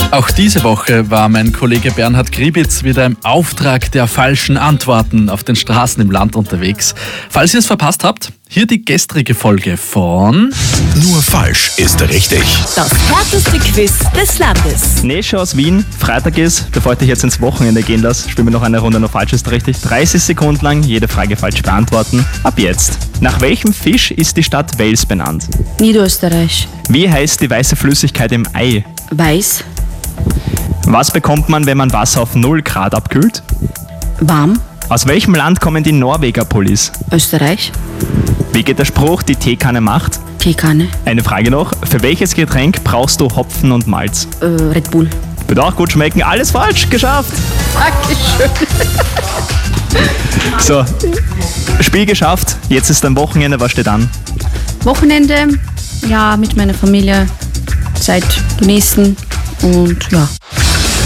Auch diese Woche war mein Kollege Bernhard Gribitz wieder im Auftrag der falschen Antworten auf den Straßen im Land unterwegs. Falls ihr es verpasst habt, hier die gestrige Folge von Nur falsch ist richtig. Das härteste Quiz des Landes. Nesche aus Wien, Freitag ist, bevor ich dich jetzt ins Wochenende gehen lasse, spielen wir noch eine Runde Nur falsch ist richtig. 30 Sekunden lang jede Frage falsch beantworten. Ab jetzt. Nach welchem Fisch ist die Stadt Wels benannt? Niederösterreich. Wie heißt die weiße Flüssigkeit im Ei? Weiß. Was bekommt man, wenn man Wasser auf 0 Grad abkühlt? Warm. Aus welchem Land kommen die Norweger Pullis? Österreich. Wie geht der Spruch, die Teekanne macht? Teekanne. Eine Frage noch. Für welches Getränk brauchst du Hopfen und Malz? Red Bull. Wird auch gut schmecken. Alles falsch, geschafft. Dankeschön. So, Spiel geschafft. Jetzt ist ein Wochenende. Was steht an? Wochenende, ja, mit meiner Familie. Zeit genießen und ja.